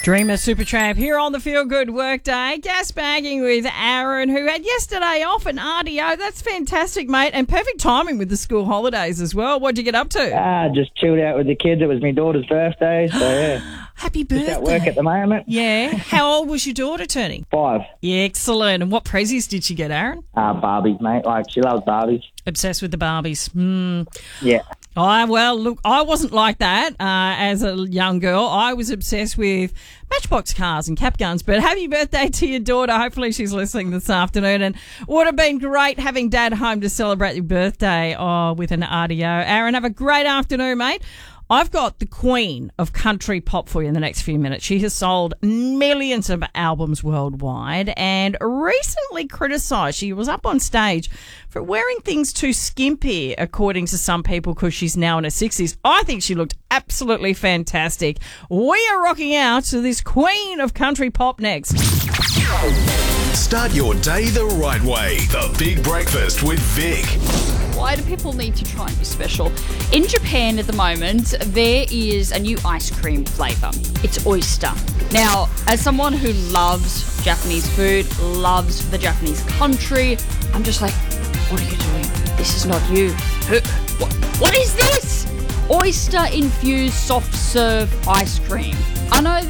Dreamer Supertramp here on the Feel Good Workday. Gas bagging with Aaron, who had yesterday off an RDO. That's fantastic, mate. And perfect timing with the school holidays as well. What'd you get up to? Just chilled out with the kids. It was my daughter's birthday, so yeah. Happy birthday. Just at work at the moment. Yeah. How old was your daughter turning? 5. Yeah, excellent. And what prezzies did she get, Aaron? Barbies, mate. Like, she loves Barbies. Obsessed with the Barbies. Yeah. Well, look, I wasn't like that as a young girl. I was obsessed with Matchbox cars and cap guns. But happy birthday to your daughter. Hopefully she's listening this afternoon. And would have been great having Dad home to celebrate your birthday with an RDO. Aaron, have a great afternoon, mate. I've got the queen of country pop for you in the next few minutes. She has sold millions of albums worldwide and recently criticised. She was up on stage for wearing things too skimpy, according to some people, because she's now in her 60s. I think she looked absolutely fantastic. We are rocking out to this queen of country pop next. Start your day the right way. The Big Breakfast with Vic. Why do people need to try and be special? In Japan at the moment, there is a new ice cream flavour. It's oyster. Now, as someone who loves Japanese food, loves the Japanese country, I'm just like, what are you doing? This is not you. What is this? Oyster-infused soft serve ice cream. I know